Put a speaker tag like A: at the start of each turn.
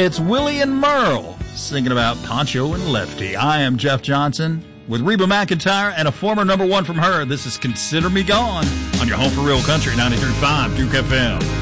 A: It's Willie and Merle singing about Poncho and Lefty. I am Jeff Johnson with Reba McEntire and a former number one from her. This is Consider Me Gone on your home for real country, 93.5 Duke FM.